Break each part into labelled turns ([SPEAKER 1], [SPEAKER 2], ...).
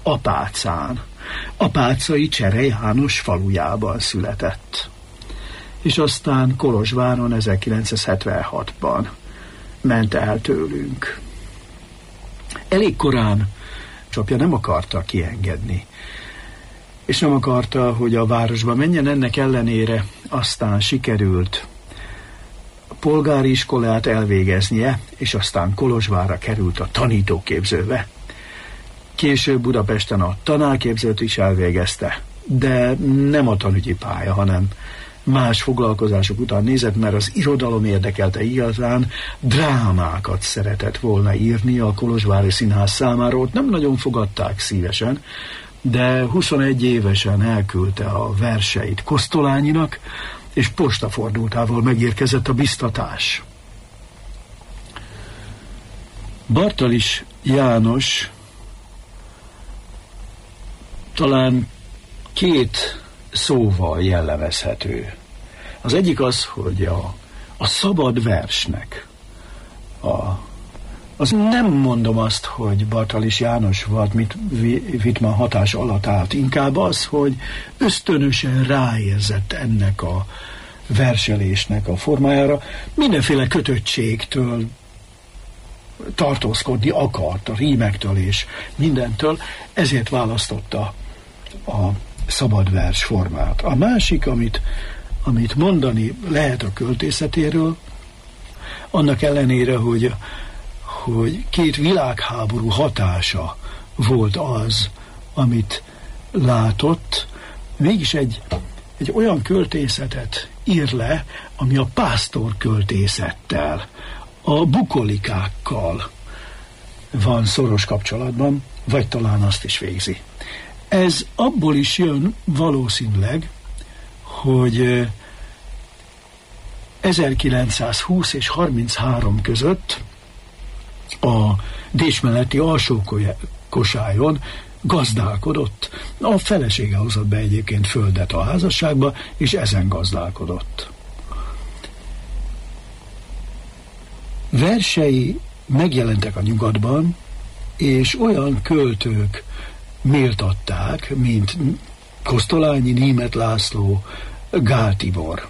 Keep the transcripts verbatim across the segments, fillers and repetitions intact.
[SPEAKER 1] Apácán, apácai Csere János falujában született. És aztán Kolozsváron ezerkilencszázhetvenhatban ment el tőlünk. Elég korán apja nem akarta kiengedni, és nem akarta, hogy a városba menjen, ennek ellenére aztán sikerült a polgári iskolát elvégeznie, és aztán Kolozsvárra került a tanítóképzőbe. Később Budapesten a tanárképzőt is elvégezte, de nem a tanügyi pálya, hanem más foglalkozások után nézett, mert az irodalom érdekelte igazán, drámákat szeretett volna írni a Kolozsvári Színház számára, ott nem nagyon fogadták szívesen, de huszonegy évesen elküldte a verseit Kosztolányinak, és postafordultával megérkezett a biztatás. Bartalis János talán két szóval jellemezhető. Az egyik az, hogy a, a szabad versnek a, az nem mondom azt, hogy Bartalis János volt mit Wittmann hatás alatt állt, inkább az, hogy ösztönösen ráérzett ennek a verselésnek a formájára, mindenféle kötöttségtől tartózkodni akart, a rímektől és mindentől, ezért választotta a szabad vers formát. A másik, amit, amit mondani lehet a költészetéről, annak ellenére, hogy, hogy két világháború hatása volt az, amit látott, mégis egy, egy olyan költészetet ír le, ami a pásztor költészettel, a bukolikákkal van szoros kapcsolatban, vagy talán azt is végzi. Ez abból is jön valószínűleg, hogy ezerkilencszázhúsz és harminchárom között a Décs melletti Alsó-Kosályon gazdálkodott. A felesége hozott be egyébként földet a házasságba, és ezen gazdálkodott. Versei megjelentek a nyugatban, és olyan költők méltatták, mint Kosztolányi, Németh László, Gál Tibor.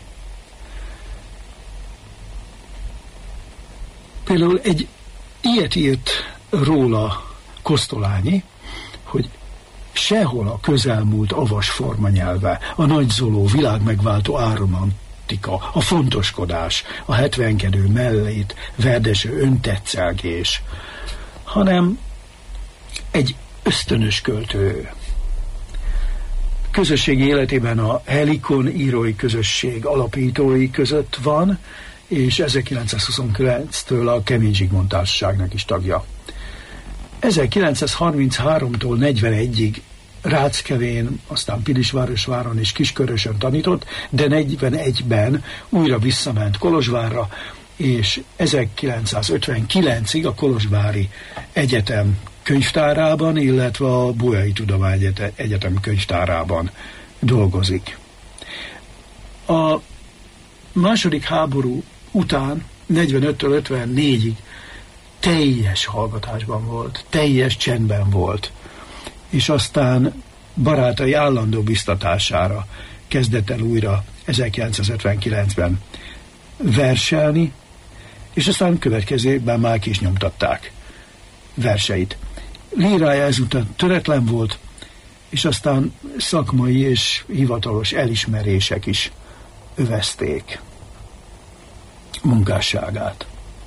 [SPEAKER 1] Például egy ilyet írt róla Kosztolányi, hogy sehol a közelmúlt avas formanyelve, a nagyzoló, világmegváltó áromantika, a fontoskodás, a hetvenkedő mellét, verdeső öntetszelgés, hanem egy ösztönös költő. Közösségi életében a Helikon írói közösség alapítói között van, és ezerkilencszázhuszonkilenctől a Kemény Zsigmond Társaságnak is tagja. ezerkilencszázharmincháromtól negyvenegyig Ráckevén, aztán Pilisvárosváron és Kiskörösön tanított, de negyvenegyben újra visszament Kolozsvárra, és ezerkilencszázötvenkilencig a Kolozsvári Egyetem könyvtárában, illetve a Bolyai Tudományegyetem könyvtárában dolgozik. A második háború után, negyvenöttől ötvennégyig teljes hallgatásban volt, teljes csendben volt, és aztán barátai állandó biztatására kezdett el újra ezerkilencszázötvenkilencben verselni, és aztán következő évben már ki is nyomtatták verseit. Lírája ezután töretlen volt, és aztán szakmai és hivatalos elismerések is övezték munkásságát.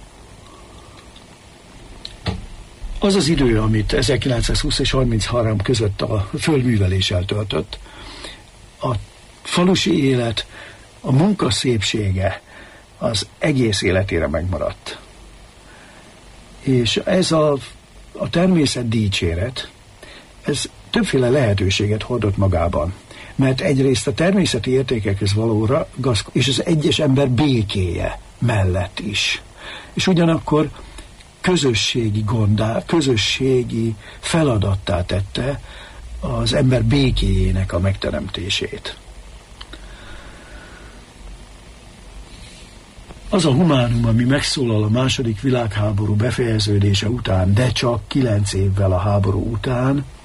[SPEAKER 1] Az az idő, amit ezerkilencszázhúsz és harminchárom között a földműveléssel töltött, a falusi élet, a munka szépsége az egész életére megmaradt. És ez a, a természet dicséret, ez többféle lehetőséget hordott magában. Mert egyrészt a természeti értékekhez való ragaszkodás, és az egyes ember békéje mellett is. És ugyanakkor közösségi gondá, közösségi feladattá tette az ember békéjének a megteremtését. Az a humánum, ami megszólal a második világháború befejeződése után, de csak kilenc évvel a háború után,